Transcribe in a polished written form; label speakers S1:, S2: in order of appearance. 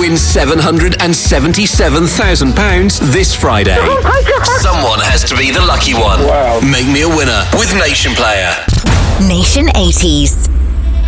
S1: win £777,000 this Friday. Someone has to be the lucky one.
S2: Wow.
S1: Make me a winner with Nation Player.
S3: Nation 80s.